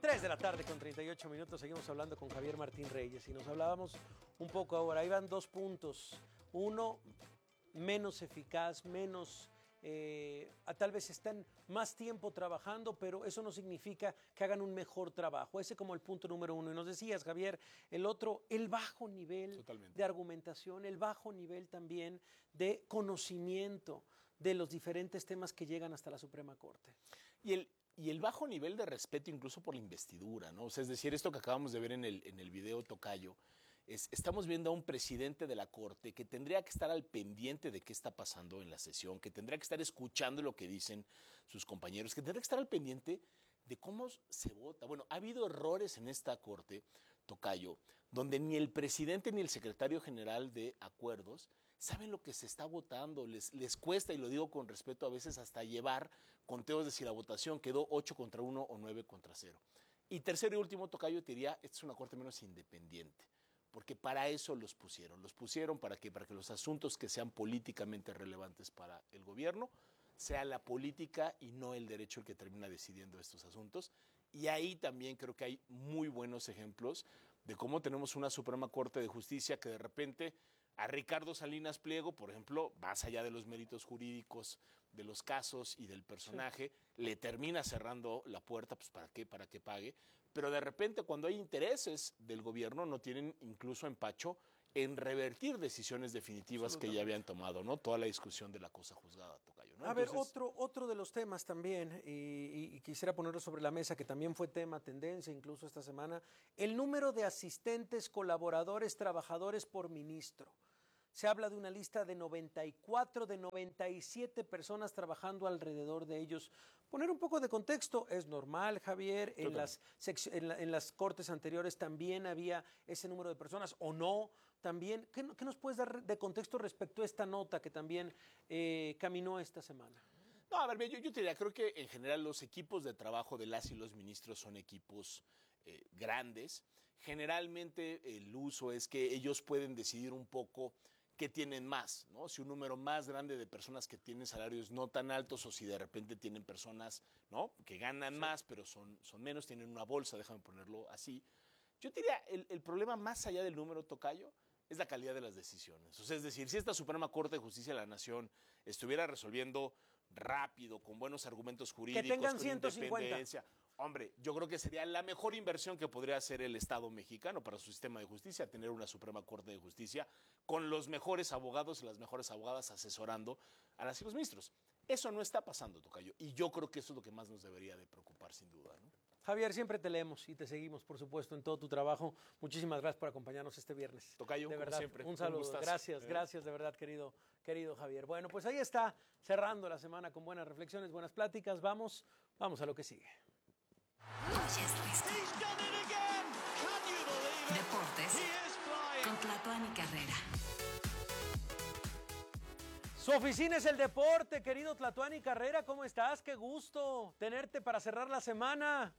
3 de la tarde con 38 minutos, seguimos hablando con Javier Martín Reyes y nos hablábamos un poco ahora. Ahí van 2 puntos. Uno, menos eficaz, menos... tal vez están más tiempo trabajando, pero eso no significa que hagan un mejor trabajo. Ese como el punto número 1. Y nos decías, Javier, el otro, el bajo nivel Totalmente. de argumentación, el bajo nivel también de conocimiento de los diferentes temas que llegan hasta la Suprema Corte. Y el bajo nivel de respeto incluso por la investidura, ¿no? O sea, es decir, esto que acabamos de ver en el video Tocayo, estamos viendo a un presidente de la Corte que tendría que estar al pendiente de qué está pasando en la sesión, que tendría que estar escuchando lo que dicen sus compañeros, que tendría que estar al pendiente de cómo se vota. Bueno, ha habido errores en esta Corte, Tocayo, donde ni el presidente ni el secretario general de Acuerdos saben lo que se está votando, les cuesta, y lo digo con respeto, a veces hasta llevar conteos de si la votación quedó 8-1 o 9-0. Y tercero y último, Tocayo, te diría, esta es una Corte menos independiente, porque para eso los pusieron para que los asuntos que sean políticamente relevantes para el gobierno sea la política y no el derecho el que termina decidiendo estos asuntos. Y ahí también creo que hay muy buenos ejemplos de cómo tenemos una Suprema Corte de Justicia que de repente a Ricardo Salinas Pliego, por ejemplo, más allá de los méritos jurídicos de los casos y del personaje, sí, le termina cerrando la puerta, pues ¿para qué? Para que pague. Pero de repente cuando hay intereses del gobierno no tienen incluso empacho en revertir decisiones definitivas que ya habían tomado, ¿no? Toda la discusión de la cosa juzgada, Tocayo, ¿no? A ver, otro de los temas también, y quisiera ponerlo sobre la mesa, que también fue tema, tendencia incluso esta semana, el número de asistentes, colaboradores, trabajadores por ministro. Se habla de una lista de 94, de 97 personas trabajando alrededor de ellos. Poner un poco de contexto, es normal, Javier, en las cortes anteriores también había ese número de personas, o no, también. ¿Qué nos puedes dar de contexto respecto a esta nota que también caminó esta semana? No, a ver, yo te diría, creo que en general los equipos de trabajo de las y los ministros son equipos grandes. Generalmente el uso es que ellos pueden decidir un poco qué tienen más, ¿no? Si un número más grande de personas que tienen salarios no tan altos, o si de repente tienen personas, ¿no?, que ganan más, pero son menos, tienen una bolsa, déjame ponerlo así. Yo diría, el problema más allá del número, Tocayo, es la calidad de las decisiones. O sea, es decir, si esta Suprema Corte de Justicia de la Nación estuviera resolviendo rápido, con buenos argumentos jurídicos, que tengan con 150. Independencia, hombre, yo creo que sería la mejor inversión que podría hacer el Estado mexicano para su sistema de justicia, tener una Suprema Corte de Justicia con los mejores abogados y las mejores abogadas asesorando a las y los ministros. Eso no está pasando, Tocayo, y yo creo que eso es lo que más nos debería de preocupar, sin duda, ¿no? Javier, siempre te leemos y te seguimos, por supuesto, en todo tu trabajo. Muchísimas gracias por acompañarnos este viernes. Tocayo, de verdad, como siempre. Un saludo. Gracias de verdad, querido Javier. Bueno, pues ahí está, cerrando la semana con buenas reflexiones, buenas pláticas. Vamos a lo que sigue. Deportes con Tlatuani Carrera. Su oficina es el deporte, querido Tlatuani Carrera. ¿Cómo estás? Qué gusto tenerte para cerrar la semana.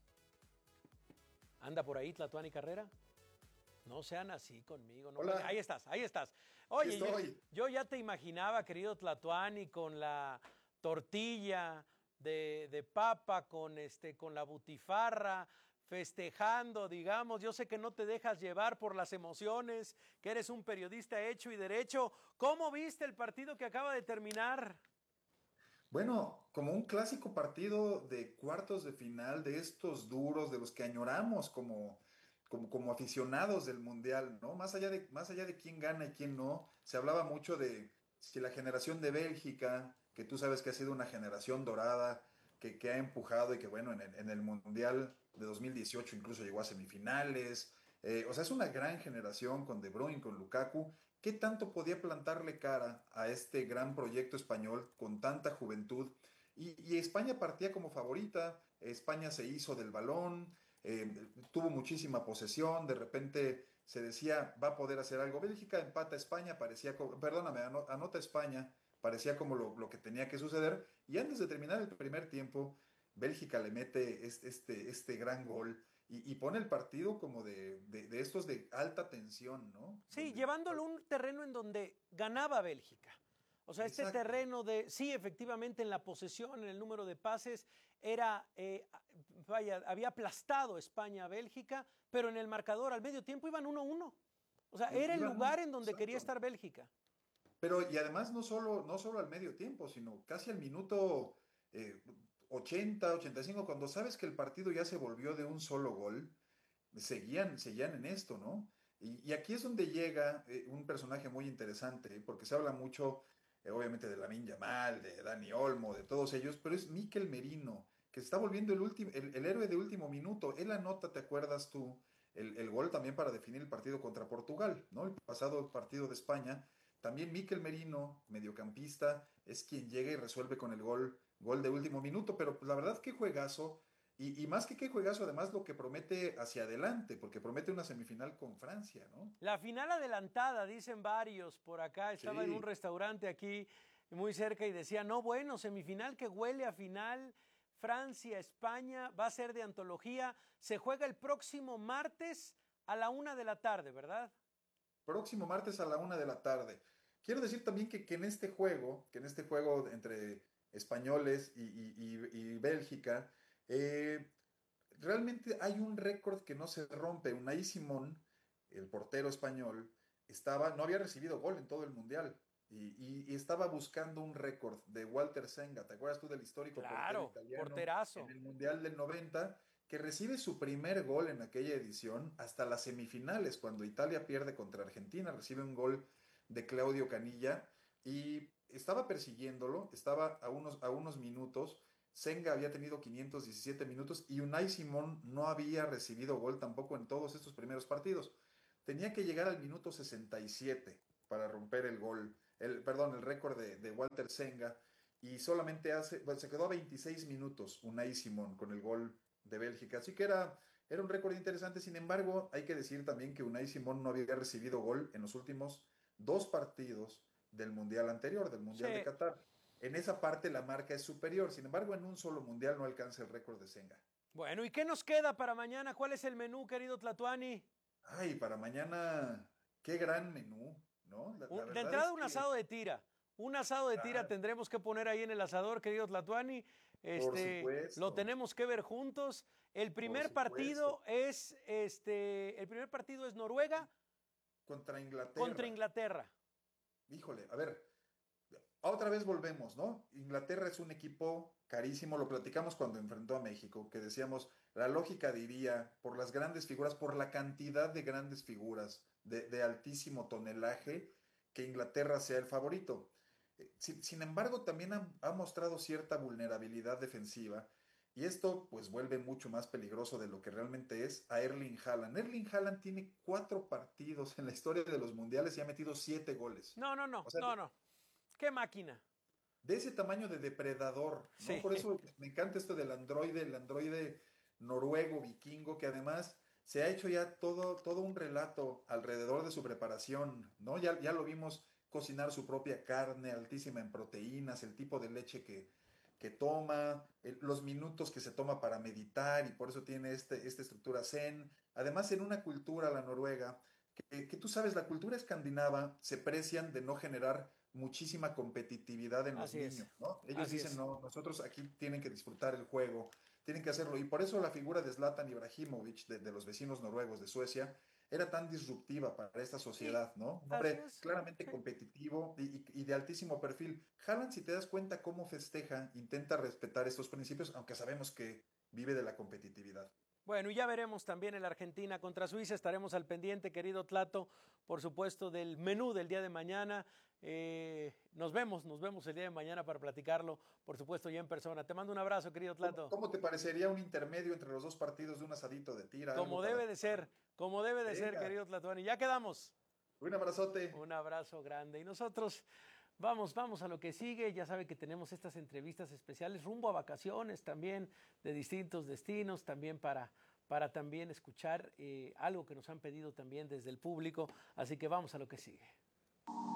¿Anda por ahí Tlatuani Carrera? No sean así conmigo. No. Hola. Ahí estás. Oye, yo ya te imaginaba, querido Tlatuani, con la tortilla de papa, con la butifarra, festejando, digamos. Yo sé que no te dejas llevar por las emociones, que eres un periodista hecho y derecho. ¿Cómo viste el partido que acaba de terminar? Bueno, como un clásico partido de cuartos de final, de estos duros, de los que añoramos como aficionados del Mundial, ¿no? Más allá de quién gana y quién no, se hablaba mucho de si la generación de Bélgica, que tú sabes que ha sido una generación dorada, que ha empujado y que, bueno, en el Mundial de 2018 incluso llegó a semifinales. O sea, es una gran generación con De Bruyne, con Lukaku. ¿Qué tanto podía plantarle cara a este gran proyecto español con tanta juventud? Y España partía como favorita, España se hizo del balón, tuvo muchísima posesión, de repente se decía, va a poder hacer algo. Bélgica empata a España, anota España, parecía como lo que tenía que suceder, y antes de terminar el primer tiempo, Bélgica le mete este gran gol y pone el partido como de estos de alta tensión, ¿no? Sí, llevándolo a un terreno en donde ganaba Bélgica. O sea, este Exacto. terreno de, sí, efectivamente, en la posesión, en el número de pases, era, había aplastado España a Bélgica, pero en el marcador al medio tiempo iban 1-1. O sea, era el Iban lugar en donde quería exacto. estar Bélgica. Pero, y además no solo al medio tiempo, sino casi al minuto 80, 85, cuando sabes que el partido ya se volvió de un solo gol, seguían en esto, ¿no? Y aquí es donde llega un personaje muy interesante, porque se habla mucho, obviamente, de Lamine Yamal, de Dani Olmo, de todos ellos, pero es Mikel Merino, que se está volviendo el héroe de último minuto. Él anota, ¿te acuerdas tú? El gol también para definir el partido contra Portugal, ¿no? El pasado partido de España. También Mikel Merino, mediocampista, es quien llega y resuelve con el gol de último minuto, pero pues, la verdad que juegazo. Y más que qué juegazo, además lo que promete hacia adelante, porque promete una semifinal con Francia, ¿no? La final adelantada, dicen varios por acá. Estaba en un Sí, restaurante aquí muy cerca y decía, no, bueno, semifinal que huele a final. Francia, España, va a ser de antología. Se juega el próximo martes a la 1 de la tarde, ¿verdad? próximo martes a la 1 de la tarde. Quiero decir también que en este juego entre españoles y Bélgica, eh, realmente hay un récord que no se rompe. Unai Simón, el portero español, no había recibido gol en todo el mundial y estaba buscando un récord de Walter Senga. ¿Te acuerdas tú del histórico portero Claro, italiano en porterazo. el mundial del 90? Que recibe su primer gol en aquella edición hasta las semifinales, cuando Italia pierde contra Argentina, recibe un gol de Claudio Canilla y estaba persiguiéndolo, estaba a unos minutos. Senga había tenido 517 minutos y Unai Simón no había recibido gol tampoco en todos estos primeros partidos. Tenía que llegar al minuto 67 para romper el récord de Walter Senga y solamente bueno, se quedó a 26 minutos Unai Simón con el gol de Bélgica. Así que era un récord interesante. Sin embargo, hay que decir también que Unai Simón no había recibido gol en los últimos dos partidos del Mundial anterior, del Sí. Mundial de Qatar. En esa parte la marca es superior, sin embargo en un solo mundial no alcanza el récord de Senga. Bueno, ¿y qué nos queda para mañana? ¿Cuál es el menú, querido Tlatuani? Ay, para mañana, qué gran menú, ¿no? La De verdad entrada, es un que, asado de tira. Un asado de tira ah, tendremos que poner ahí en el asador, querido Tlatuani. por Lo supuesto, tenemos que ver juntos. El por primer supuesto, partido es el primer partido es Noruega contra contra Inglaterra. Inglaterra. Híjole, a ver, otra vez volvemos, ¿no? Inglaterra es un equipo carísimo, lo platicamos cuando enfrentó a México, que decíamos, la lógica diría, por las grandes figuras, por la cantidad de grandes figuras de altísimo tonelaje, que Inglaterra sea el favorito. Sin embargo, también ha mostrado cierta vulnerabilidad defensiva y esto pues vuelve mucho más peligroso de lo que realmente es a Erling Haaland. Erling Haaland tiene 4 partidos en la historia de los mundiales y ha metido 7 goles. No, no, no, O sea, no, no. Qué máquina. de ese tamaño de depredador, ¿no? Sí. Por eso me encanta esto el androide noruego, vikingo, que además se ha hecho ya todo un relato alrededor de su preparación, ¿no? Ya lo vimos cocinar su propia carne, altísima en proteínas, el tipo de leche que toma, los minutos que se toma para meditar y por eso tiene esta estructura zen. Además, en una cultura, la noruega, que tú sabes, la cultura escandinava se precian de no generar muchísima competitividad en los Así es. niños, ¿no? Ellos Así dicen, es. no, nosotros aquí tienen que disfrutar el juego, tienen que hacerlo. Y por eso la figura de Zlatan Ibrahimovic, de los vecinos noruegos de Suecia, era tan disruptiva para esta Sí, sociedad, ¿no? Un así hombre es. claramente Sí. competitivo y de altísimo perfil. Haaland, si te das cuenta cómo festeja, intenta respetar estos principios, aunque sabemos que vive de la competitividad. Bueno, y ya veremos también el Argentina contra Suiza. Estaremos al pendiente, querido Tlato, por supuesto, del menú del día de mañana. Nos vemos el día de mañana para platicarlo, por supuesto, ya en persona. Te mando un abrazo, querido ¿Cómo, Tlato. cómo te parecería un intermedio entre los dos partidos de un asadito de tira, algo Como para... debe de ser, como debe de ser, Venga, querido Tlatuani. Ya quedamos. un abrazote. Un abrazo grande. Y nosotros vamos a lo que sigue. Ya sabe que tenemos estas entrevistas especiales rumbo a vacaciones también de distintos destinos, también para también escuchar algo que nos han pedido también desde el público. Así que vamos a lo que sigue.